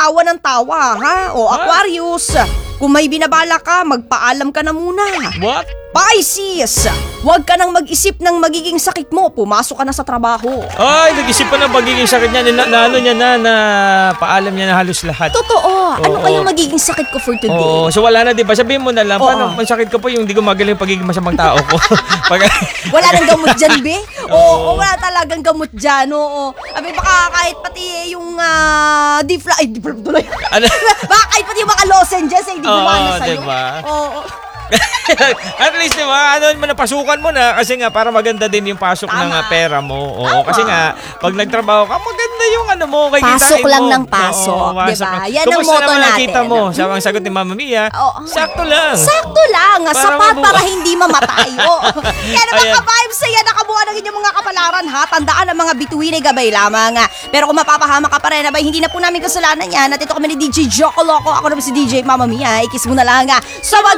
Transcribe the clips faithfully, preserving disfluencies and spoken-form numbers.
tawa ng tawa, ha? O Aquarius, kung may binabala ka, magpaalam ka na muna. What? Pisces, huwag ka nang mag-isip ng magiging sakit mo. Pumasok ka na sa trabaho. Ay, nag-isip pa ng magiging sakit niya. Na, na ano niya na, na paalam niya na halos lahat. Totoo. Ano Oo. kayang magiging sakit ko for today? Oo, so wala na, di ba? Sabihin mo na lang, Oo. paano, ang sakit ko po yung hindi ko magaling yung pagiging masamang tao ko. Pag, Wala nang gamot dyan, be? Oo, wala talagang gamot dyan. Oo. Abi, baka kahit pati yung uh, D-Fla... Ay, D-Fla tuloy. Ano? Baka kahit pati yung mga lozenges, eh, hindi Oo, gumana sa'yo. diba? Oo. At least, di ba, ano mo, napasukan mo na kasi nga para maganda din yung pasok Tama. ng uh, pera mo. Oo, Tama. kasi nga, pag nagtrabaho ka, maganda yung ano mo, kay Pasok kitain lang mo. ng pasok, Oo, pasok diba? lang. Yan ang Kumusta motto naman ang kita natin? mo? Sa ang sagot ni Mama Mia, Oo. sakto lang. Sakto lang, Para sapat mabuo. para hindi mamatay. Oo. Kaya naman Ayan. ka-vibes, saya nakabuha ng inyong mga kapalaran, ha? Tandaan ang mga bituin ay gabay lamang. Pero kung mapapahama ka pa rin, abay, hindi na po namin kasalanan yan. At ito kami ni D J Joko Loco. Ako naman si D J Mama Mia. Ikis mo na lang, ha? Sa mag...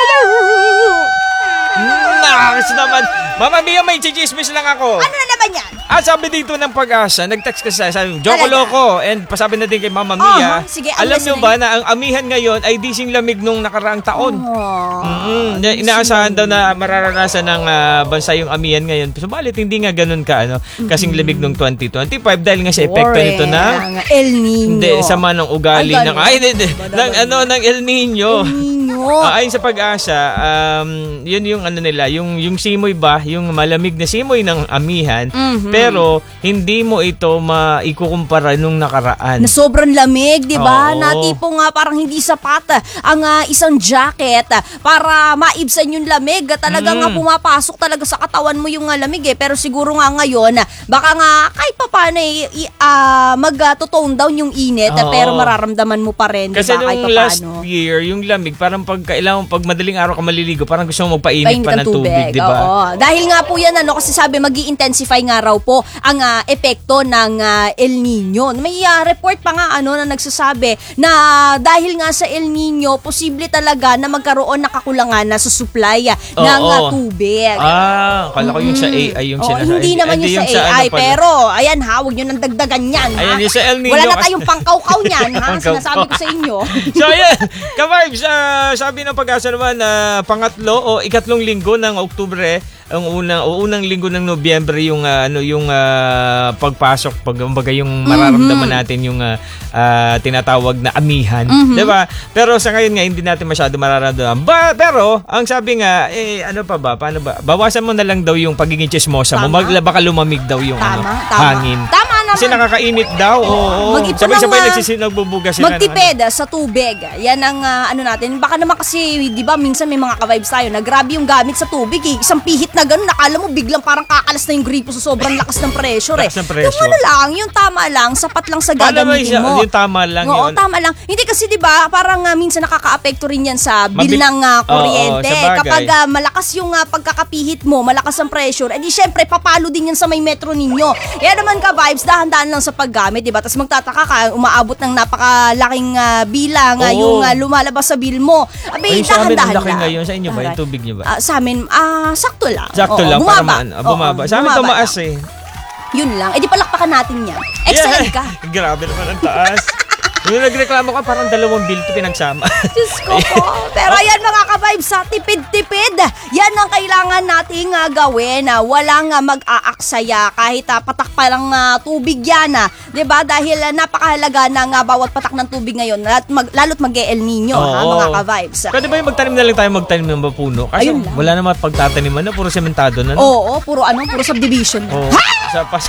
Naks naman. Mama Mia, may chichismis lang ako. Ano na naman yan? Ah, sabi dito ng Pag-asa, nag-text kasi sabi, Joko Talaga? Loco, and pasabi na din kay Mama Mia, Uh-huh. Sige, ang alam nyo listening. ba na ang amihan ngayon ay dising lamig nung nakaraang taon? Oh. Mm, na- inaasahan daw na mararanasan ng ah, bansa yung amihan ngayon. Subalit hindi nga ganun ka ano, kasing lamig nung twenty twenty-five dahil nga sa epekto Boring. nito na Ang El Nino. hindi sama ng ugali Ay, ng ganun. ay hindi, hindi, Bada, ng bada. ano ng El Nino. El Nino. Ah, ayon sa Pag-asa, um, yun yung ano nila, yung yung simoy ba, yung malamig na simoy ng amihan, Mhm. pero hindi mo ito maikukumpara nung nakaraan. Na sobrang lamig, di ba? Oo. Na tipong nga parang hindi sapat ah, ang ah, isang jacket ah, para maibsan yung lamig. Ah, Talaga Mm. nga pumapasok talaga sa katawan mo yung ah, lamig eh. Pero siguro nga ngayon, ah, baka nga kahit pa paano eh, i- ah, mag-tone down yung init, ah, Oo. pero mararamdaman mo pa rin, di Kasi ba? Kahit nung pa last paano. year, yung lamig, parang pag kailangan, pag madaling araw ka maliligo, parang gusto mo magpainit Painit pa ang ng tubig, di ba? Oo. Dahil nga po yan, ano, kasi sabi magi-intensify nga raw po ang ah, epekto ng ah, El Nino. May ah, report pa nga ano na nagsasabi na dahil nga sa El Nino, posible talaga na magkaroon ng kakulangan na sa supply ah, Oo. ng ah, tubig. Ah, kala ko yung sa A I yung Oo, sinasabi. hindi naman Hindi, yung sa A I, ano pala. pero ayan ha, huwag nyo nang dagdagan yan. Ha? Ayan, yung sa El Nino Wala na kasi- tayong pangkaw-kaw niyan, ha? Pangkaw-kaw. Sinasabi ko sa inyo. So ayan, ka-vibes, ah, sabi ng Pag-asa naman na pangatlo o ikatlong linggo ng Oktubre, ang unang o unang linggo ng Nobyembre yung ah, ano yung ah, pagpasok pag kumbaga yung mararamdaman natin yung ah, ah, tinatawag na amihan, 'di ba? Pero sa ngayon nga hindi natin masyado mararamdaman. Ba, pero ang sabi nga eh ano pa ba? Paano ba? Bawasan mo na lang daw yung pagiging chismosa mo. Tama. Mag, baka lumamig daw yung ano, Tama, tama. hangin. Tama naman. Kasi nakakainit daw. Oo. Mag-ipon Sabay-sabay ng, ah, nagsisinagbubuga sila. ng Magtipid ah, sa tubig. Yan ang ah, ano natin. Baka naman kasi, di ba, minsan may mga ka-vibes tayo na grabe yung gamit sa tubig eh. Isang pihit na ganun, nakala mo biglang parang kakalas na yung gripo sa sobrang lakas ng pressure eh. Lakas ng pressure. Yung ano lang, yung tama lang, sapat lang sa Paano ba gagamitin siya- mo. yung tama lang Oo, yun? tama lang. Hindi kasi di ba, parang ah, minsan nakaka-apekto rin yan sa bill Mabil- ng ah, Oo, kuryente. sa bagay. Kapag ah, malakas yung ah, pagkakapihit mo, malakas ang pressure, edi syempre papalo din yan sa may metro ninyo. Kaya naman ka-vibes, dahan-dahan lang sa paggamit, di ba? Tapos magtataka ka, umaabot ng napakalaking ah, bilang, ah, Oo. yung ah, lumalabas sa bill mo. Abay, Ayun, sa amin, ang dahan-dahan laki lang. ngayon. Sa inyo ba? Yung Alright. tubig niyo ba? Ah, sa amin, ah, sakto lang. Sakto Oo, lang. bumaba. Para maan, ah, bumaba. Oo, Sa amin bumaba tumaas lang. eh. Yun lang. Eh di palakpakan natin yan. Excellent ka. Grabe naman ang taas. Yung nagreklamo ka, parang dalawang bill to pinagsama. Diyos ko po. Pero ayan mga ka-vibes, sa tipid-tipid, yan ang kailangan nating uh, gawin. Uh, walang uh, mag-aaksaya kahit uh, patak pa lang uh, tubig yan. Uh, diba? Dahil uh, napakahalaga ng uh, bawat patak ng tubig ngayon. At mag, lalo't mag-El Nino, ha, Oo. mga ka-vibes. Pwede ba yung magtanim na lang tayo magtanim ng puno? Kasi Ayun lang. wala naman pagtataniman na, puro sementado na. No? Oo, puro ano, puro subdivision. Oo. Sa pas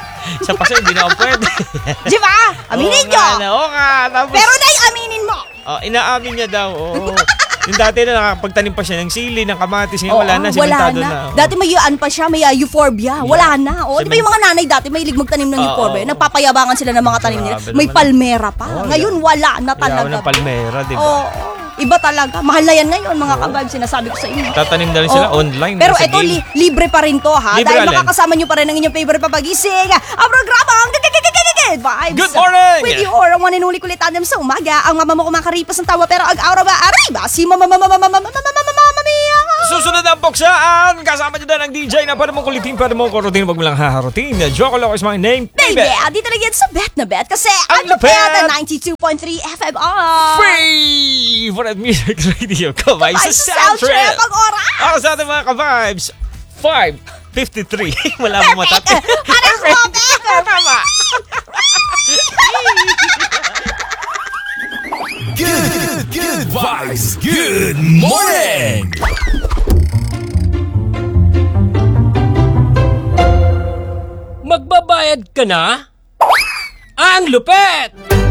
sa paso, hindi na ako pwede. Di ba? Aminin Oo nyo. nga, Oo nga. Tapos, Pero nay, aminin mo. oh, inaamin niya daw. Oo. Yung dati na nakapagtanim pa siya ng sili, ng kamatis, ngayon Oo, wala na, wala sementado na. na. Oo. Dati may yuan pa siya, may uh, euphorbia. Wala na. O, di ba yung mga nanay dati may magtanim ng Oo. euphorbia? Nagpapayabangan sila ng mga tanim nila. Grabe May naman. palmera pa. Oo, Ngayon wala na Yawan talaga. ng palmera, di ba? Oo. Iba talaga. Mahal na yan ngayon, mga kabab. Sinasabi ko sa inyo. Tatanim na rin sila Oo. online. Pero nasa ito, game. li- libre pa rin to, ha? Libre Dahil alin? makakasama nyo pa rin ang inyong favorite papagising. Ang programa, ang Good Vibes. Good morning! With you, or ang one and only kulit Adam sa umaga. Ang mama mo kumakaripas ng tawa, pero ang aura ba? Arriba! Si mama mama mama mama mama mama mama mia. Susunod ang box Saan? Kasama niyo doon ang D J na para mong kulitin, para mong kurutin, wag mo lang haharutin. Joke Loco is my name, Baby, baby. dito na yan sa Bet na Bet kasi Ang ang lupit! lupet na ninety-two point three F M R. Free! For that music radio, kabay sa Ay, sa sound trip. soundtrip ang oras. Ako sa ating mga ka-vibes, five fifty-three. Wala mo matat. Parang perfect. Tama. Good, good vibes. Good morning. Magbabayad ka na? Ang lupet!